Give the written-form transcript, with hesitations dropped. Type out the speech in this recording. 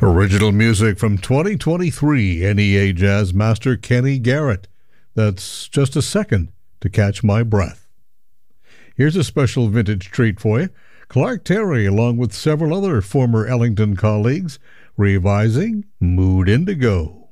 Original music from 2023 NEA Jazz Master Kenny Garrett. That's Just a Second to Catch My Breath. Here's a special vintage treat for you. Clark Terry, along with several other former Ellington colleagues, revising Mood Indigo.